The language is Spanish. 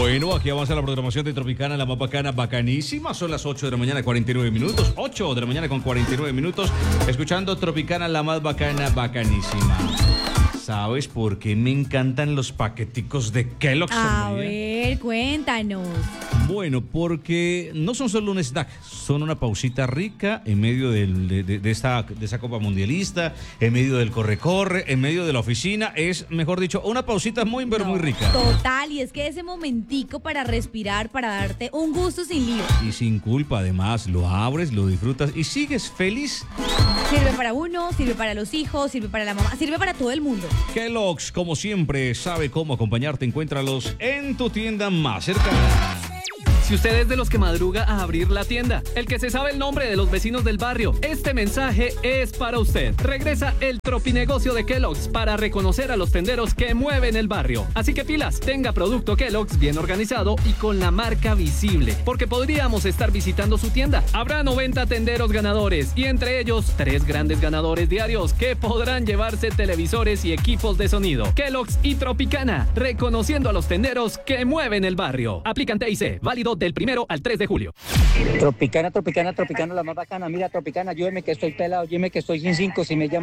Bueno, aquí avanza la programación de Tropicana, la más bacana, bacanísima. Son las 8 de la mañana, 49 minutos. 8 de la mañana con 49 minutos. Escuchando Tropicana, la más bacana, bacanísima. ¿Sabes por qué me encantan los paqueticos de Kellogg's? A ver, cuéntanos. Bueno, porque no son solo un snack, son una pausita rica en medio de esa Copa Mundialista, en medio del corre-corre, en medio de la oficina. Es, mejor dicho, una pausita muy, pero muy rica. Total, y es que ese momentico para respirar, para darte un gusto sin lío. Y sin culpa, además, lo abres, lo disfrutas y sigues feliz. Sirve para uno, sirve para los hijos, sirve para la mamá, sirve para todo el mundo. Kellogg's, como siempre, sabe cómo acompañarte. Encuéntralos en tu tienda más cercana. Si usted es de los que madruga a abrir la tienda, el que se sabe el nombre de los vecinos del barrio, este mensaje es para usted. Regresa el tropinegocio de Kellogg's para reconocer a los tenderos que mueven el barrio. Así que pilas, tenga producto Kellogg's bien organizado y con la marca visible, porque podríamos estar visitando su tienda. Habrá 90 tenderos ganadores y entre ellos 3 grandes ganadores diarios que podrán llevarse televisores y equipos de sonido. Kellogg's y Tropicana, reconociendo a los tenderos que mueven el barrio. Aplican TIC, válido del 1 al 3 de julio. Tropicana, la más bacana. Mira, Tropicana, ayúdeme que estoy pelado, ayúdeme que estoy sin 5. Si me llama